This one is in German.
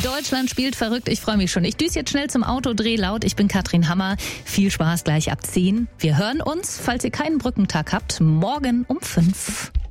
Deutschland spielt verrückt. Ich freue mich schon. Ich düse jetzt schnell zum Auto, dreh laut. Ich bin Katrin Hammer. Viel Spaß gleich ab 10. Wir hören uns, falls ihr keinen Brückentag habt, morgen um 5.